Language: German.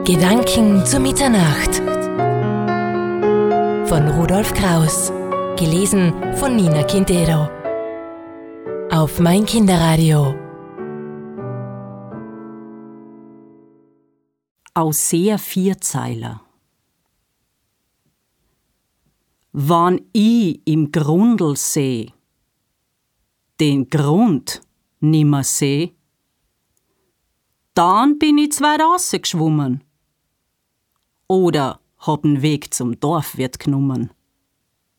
Gedanken zu Mitternacht von Rudolf Kraus. Gelesen von Nina Quintero. Auf mein Kinderradio. Ausseher Vierzeiler. Wann ich im Grundl seh, den Grund nimmer seh, dann bin ich zweit rausgeschwommen oder hab 'n Weg zum Dorfwirt genommen.